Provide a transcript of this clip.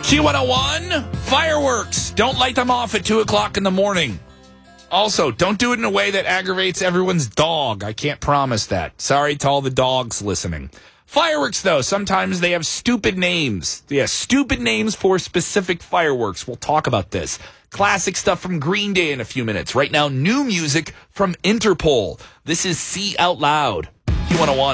Q101, fireworks. Don't light them off at 2 o'clock in the morning. Also, don't do it in a way that aggravates everyone's dog. I can't promise that. Sorry to all the dogs listening. Fireworks, though, sometimes they have stupid names. Yeah, stupid names for specific fireworks. We'll talk about this. Classic stuff from Green Day in a few minutes. Right now, new music from Interpol. This is See Out Loud. Q101.